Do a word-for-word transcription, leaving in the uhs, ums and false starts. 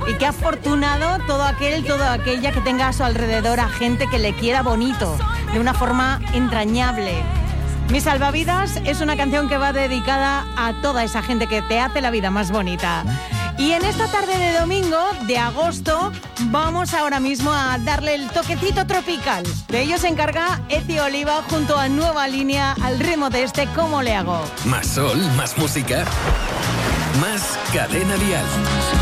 Y qué afortunado todo aquel, toda aquella que tenga a su alrededor a gente que le quiera bonito, de una forma entrañable. Mi salvavidas es una canción que va dedicada a toda esa gente que te hace la vida más bonita. Y en esta tarde de domingo de agosto vamos ahora mismo a darle el toquecito tropical. De ello se encarga Eti Oliva junto a Nueva Línea al ritmo de este ¿Cómo le hago? Más sol, más música, más Cadena Dial.